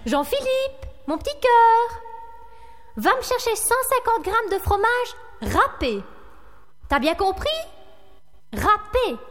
Jean-Philippe, mon petit cœur, va me chercher 150 grammes de fromage râpé. T'as bien compris? Râpé.